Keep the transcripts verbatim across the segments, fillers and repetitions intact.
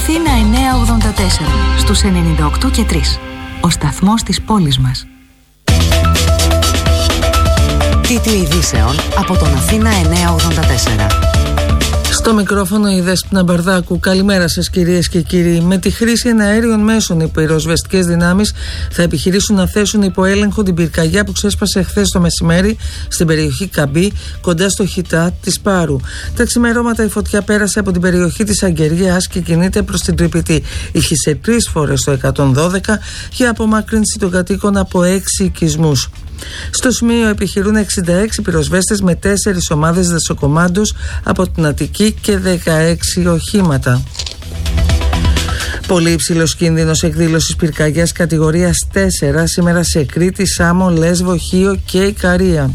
Αθήνα εννιακόσια ογδόντα τέσσερα στους ενενήντα οκτώ και τρία. Ο σταθμός της πόλης μας. Τίτλοι ειδήσεων από τον Αθήνα εννιακόσια ογδόντα τέσσερα. Στο μικρόφωνο η Δέσποινα Μπαρδάκου. Καλημέρα σας κυρίες και κύριοι. Με τη χρήση εναέριων μέσων, οι πυροσβεστικές δυνάμεις θα επιχειρήσουν να θέσουν υπό έλεγχο την πυρκαγιά που ξέσπασε χθες το μεσημέρι στην περιοχή Καμπή, κοντά στο Χιτά της Πάρου. Τα ξημερώματα η φωτιά πέρασε από την περιοχή της Αγγεριάς και κινείται προς την Τρυπητή. Ήχησε τρεις φορές το εκατόν δώδεκα για απομάκρυνση των κατοίκων από έξι οικισμούς. Στο σημείο επιχειρούν εξήντα έξι πυροσβέστες με τέσσερις ομάδες δεσοκομάντος από την Αττική και δεκαέξι οχήματα. Πολύ υψηλός κίνδυνος εκδήλωσης πυρκαγιάς κατηγορίας τέσσερα σήμερα σε Κρήτη, Σάμο, Λέσβο, Χίο και Ικαρία.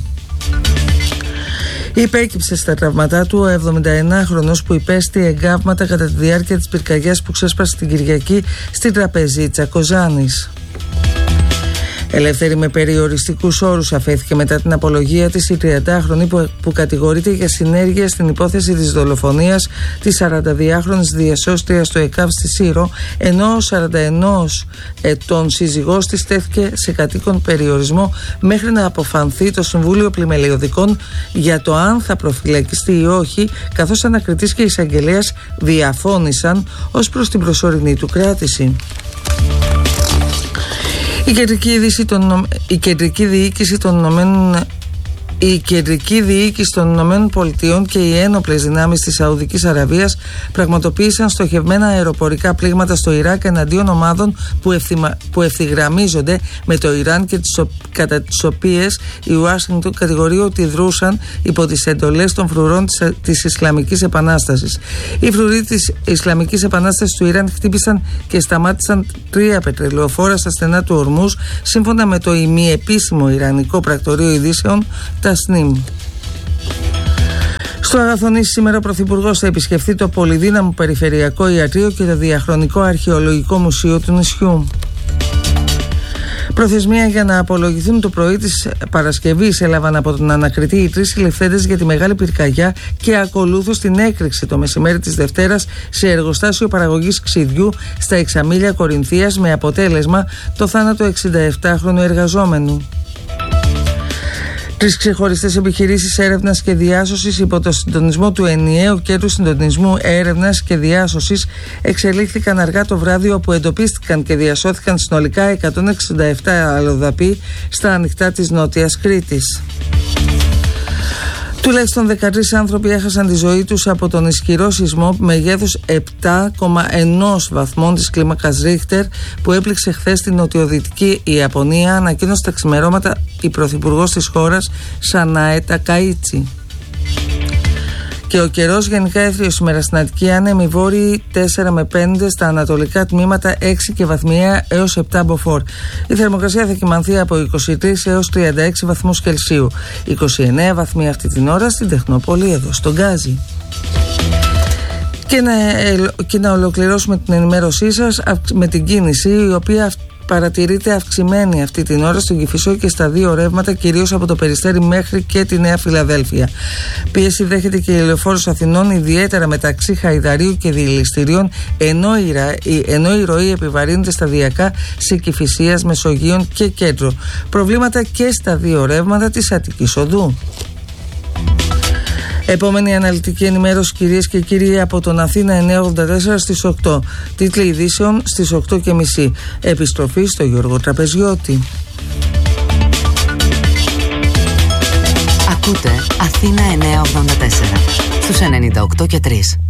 Υπέκυψε στα τραυματά του ο εβδομηνταεννάχρονος που υπέστη εγκάβματα κατά τη διάρκεια της πυρκαγιάς που ξέσπασε την Κυριακή στην Τραπεζίτσα Κοζάνης. Ελεύθερη με περιοριστικούς όρους αφέθηκε μετά την απολογία της η τριαντάχρονη που, που κατηγορείται για συνέργεια στην υπόθεση της δολοφονίας της σαρανταδυάχρονης διασώστριας του ΕΚΑΒ στη Σύρο, ενώ ο σαρανταενός ετών σύζυγός της τέθηκε σε κατοίκον περιορισμό μέχρι να αποφανθεί το Συμβούλιο Πλημελιωδικών για το αν θα προφυλακιστεί ή όχι, καθώς ανακριτής και εισαγγελέας διαφώνησαν ως προς την προσωρινή του κράτηση. Η κεντρική, των, η κεντρική διοίκηση των Ηνωμένων Η κεντρική διοίκηση των Ηνωμένων Πολιτειών και οι ένοπλες δυνάμεις της Σαουδικής Αραβίας πραγματοποίησαν στοχευμένα αεροπορικά πλήγματα στο Ιράκ εναντίον ομάδων που, ευθυμα, που ευθυγραμμίζονται με το Ιράν και τις, κατά τις οποίες η Ουάσιγκτον κατηγορεί ότι δρούσαν υπό τις εντολές των φρουρών της, της Ισλαμικής Επανάστασης. Οι φρουροί της Ισλαμικής Επανάστασης του Ιράν χτύπησαν και σταμάτησαν τρία πετρελαιοφόρα στα στενά του Ορμούζ, σύμφωνα με το ημιεπίσημο Ιρανικό Πρακτορείο Ειδήσεων Τασνίμ. Στο Αγαθονήσι σήμερα ο Πρωθυπουργός θα επισκεφθεί το πολυδύναμο Περιφερειακό Ιατρείο και το Διαχρονικό Αρχαιολογικό Μουσείο του νησιού. Προθεσμία για να απολογηθούν το πρωί της Παρασκευής έλαβαν από τον ανακριτή οι τρεις συλληφθέντες για τη μεγάλη πυρκαγιά και ακολούθως την έκρηξη το μεσημέρι της Δευτέρας σε εργοστάσιο παραγωγής ξυδιού στα Εξαμήλια Κορινθίας, με αποτέλεσμα το θάνατο εξηνταεπτάχρονου εργαζόμενου. Τρεις ξεχωριστές επιχειρήσεις έρευνας και διάσωσης υπό το συντονισμό του ενιαίου κέντρου συντονισμού έρευνας και διάσωσης εξελίχθηκαν αργά το βράδυ, όπου εντοπίστηκαν και διασώθηκαν συνολικά εκατόν εξήντα επτά αλλοδαποί στα ανοιχτά της Νότιας Κρήτης. Τουλάχιστον δεκατρείς άνθρωποι έχασαν τη ζωή τους από τον ισχυρό σεισμό μεγέθους επτά κόμμα ένα βαθμών της κλίμακας Ρίχτερ που έπληξε χθες στην νοτιοδυτική Ιαπωνία, ανακοίνωσε τα ξημερώματα η πρωθυπουργός της χώρας Σανάε Τακαΐτσι. Και ο καιρός γενικά έθριος σήμερα στην Αττική, άνεμοι βόρειοι τέσσερα με πέντε, στα ανατολικά τμήματα έξι και βαθμιαία έως επτά μποφόρ. Η θερμοκρασία θα κυμανθεί από είκοσι τρεις έως τριάντα έξι βαθμούς Κελσίου. είκοσι εννέα βαθμοί αυτή την ώρα στην Τεχνόπολη, εδώ στον Γκάζι. Και να, και να ολοκληρώσουμε την ενημέρωσή σας με την κίνηση, η οποία παρατηρείται αυξημένη αυτή την ώρα στον Κηφισό και στα δύο ρεύματα, κυρίως από το Περιστέρι μέχρι και τη Νέα Φιλαδέλφια. Πίεση δέχεται και η Λεωφόρος Αθηνών, ιδιαίτερα μεταξύ Χαϊδαρίου και Διελιστηρίων, ενώ η, ενώ η ροή επιβαρύνεται σταδιακά σε Κηφισίας, Μεσογείων και Κέντρο. Προβλήματα και στα δύο ρεύματα της Αττικής Οδού. Επόμενη αναλυτική ενημέρωση, κυρίες και κύριοι, από τον Αθήνα εννιακόσια ογδόντα τέσσερα στις οκτώ. Τίτλοι ειδήσεων στις οκτώ και μισή. Επιστροφή στο Γιώργο Τραπεζιώτη. Ακούτε Αθήνα εννιακόσια ογδόντα τέσσερα στους ενενήντα οκτώ και τρία.